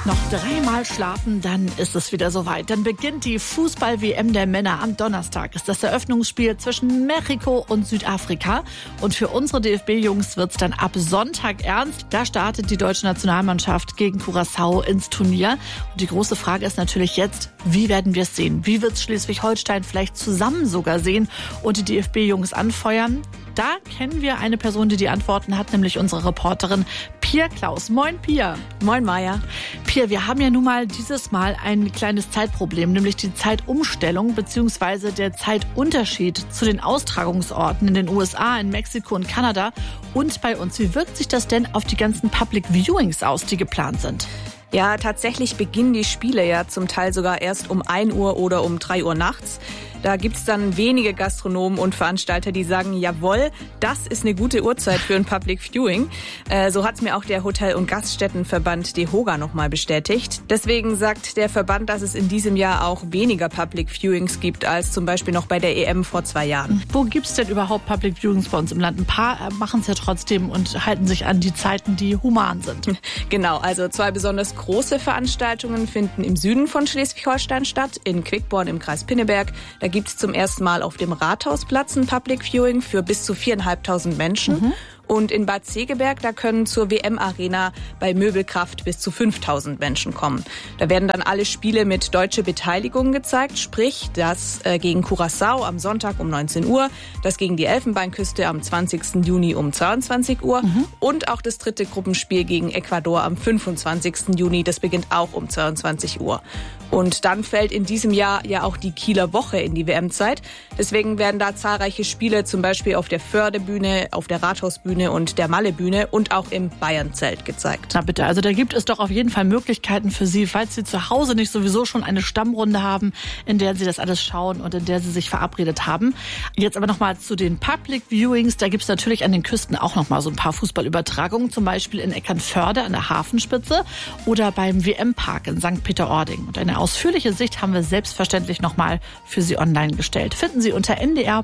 Noch 3-mal schlafen, dann ist es wieder soweit. Dann beginnt die Fußball-WM der Männer. Am Donnerstag ist das Eröffnungsspiel zwischen Mexiko und Südafrika. Und für unsere DFB-Jungs wird's dann ab Sonntag ernst. Da startet die deutsche Nationalmannschaft gegen Curaçao ins Turnier. Und die große Frage ist natürlich jetzt, wie werden wir es sehen? Wie wird's Schleswig-Holstein vielleicht zusammen sogar sehen und die DFB-Jungs anfeuern? Da kennen wir eine Person, die die Antworten hat, nämlich unsere Reporterin Pia Klaus. Moin, Pia. Moin, Maja. Pia, wir haben ja nun mal dieses Mal ein kleines Zeitproblem, nämlich die Zeitumstellung bzw. der Zeitunterschied zu den Austragungsorten in den USA, in Mexiko und Kanada und bei uns. Wie wirkt sich das denn auf die ganzen Public Viewings aus, die geplant sind? Ja, tatsächlich beginnen die Spiele ja zum Teil sogar erst um 1 Uhr oder um 3 Uhr nachts. Da gibt's dann wenige Gastronomen und Veranstalter, die sagen, jawohl, das ist eine gute Uhrzeit für ein Public Viewing. So hat's mir auch der Hotel- und Gaststättenverband DEHOGA nochmal bestätigt. Deswegen sagt der Verband, dass es in diesem Jahr auch weniger Public Viewings gibt als zum Beispiel noch bei der EM vor 2 Jahren. Wo gibt's denn überhaupt Public Viewings bei uns im Land? Ein paar machen's ja trotzdem und halten sich an die Zeiten, die human sind. Genau, also 2 besonders große Veranstaltungen finden im Süden von Schleswig-Holstein statt, in Quickborn im Kreis Pinneberg. Da gibt's zum ersten Mal auf dem Rathausplatz ein Public Viewing für bis zu 4.500 Menschen. Und in Bad Segeberg, da können zur WM-Arena bei Möbelkraft bis zu 5.000 Menschen kommen. Da werden dann alle Spiele mit deutscher Beteiligung gezeigt, sprich das gegen Curaçao am Sonntag um 19 Uhr, das gegen die Elfenbeinküste am 20. Juni um 22 Uhr und auch das 3. Gruppenspiel gegen Ecuador am 25. Juni, das beginnt auch um 22 Uhr. Und dann fällt in diesem Jahr ja auch die Kieler Woche in die WM-Zeit. Deswegen werden da zahlreiche Spiele zum Beispiel auf der Fördebühne, auf der Rathausbühne und der Mallebühne und auch im Bayernzelt gezeigt. Na bitte, also da gibt es doch auf jeden Fall Möglichkeiten für Sie, falls Sie zu Hause nicht sowieso schon eine Stammrunde haben, in der Sie das alles schauen und in der Sie sich verabredet haben. Jetzt aber nochmal zu den Public Viewings. Da gibt es natürlich an den Küsten auch nochmal so ein paar Fußballübertragungen, zum Beispiel in Eckernförde an der Hafenspitze oder beim WM-Park in St. Peter-Ording. Und eine ausführliche Sicht haben wir selbstverständlich nochmal für Sie online gestellt. Finden Sie unter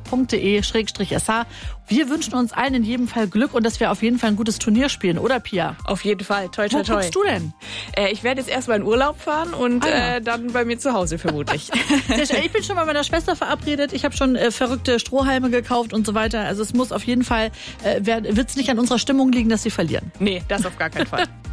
ndr.de/sh. Wir wünschen uns allen in jedem Fall Glück und dass wir auf jeden Fall ein gutes Turnier spielen, oder Pia? Auf jeden Fall. Toi, toi, toi. Wo guckst du denn? Ich werde jetzt erstmal in Urlaub fahren und dann bei mir zu Hause vermutlich. Ich bin schon bei meiner Schwester verabredet. Ich habe schon verrückte Strohhalme gekauft und so weiter. Also es muss auf jeden Fall, wird's nicht an unserer Stimmung liegen, dass sie verlieren. Nee, das auf gar keinen Fall.